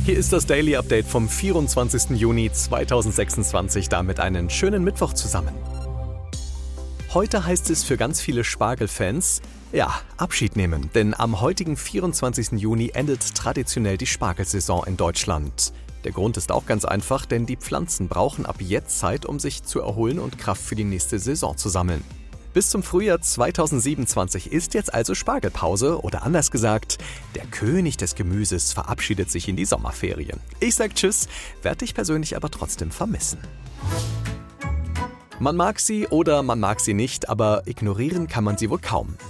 Hier ist das Daily Update vom 24. Juni 2026, damit einen schönen Mittwoch zusammen. Heute heißt es für ganz viele Spargelfans, Abschied nehmen, denn am heutigen 24. Juni endet traditionell die Spargelsaison in Deutschland. Der Grund ist auch ganz einfach, denn die Pflanzen brauchen ab jetzt Zeit, um sich zu erholen und Kraft für die nächste Saison zu sammeln. Bis zum Frühjahr 2027 ist jetzt also Spargelpause oder anders gesagt, der König des Gemüses verabschiedet sich in die Sommerferien. Ich sag Tschüss, werde dich persönlich aber trotzdem vermissen. Man mag sie oder man mag sie nicht, aber ignorieren kann man sie wohl kaum.